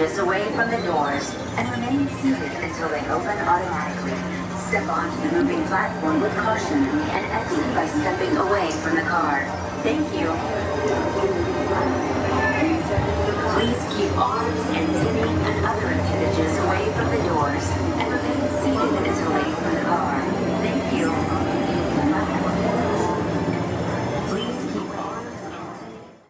inches away from the doors and remain seated until they open automatically. Step onto the moving platform with caution and exit by stepping away from the car. Thank you.